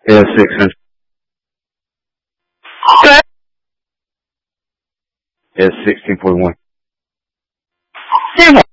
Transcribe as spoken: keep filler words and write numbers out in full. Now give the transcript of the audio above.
Yeah, six hundred. Good. Yeah, sixteen forty-one. Say what?